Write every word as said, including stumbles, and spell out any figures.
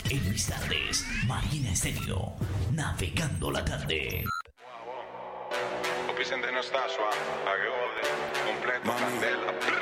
En mis tardes, Marina Estéreo, navegando la tarde. Ho presente Anastasia, a che ode, completo, candela.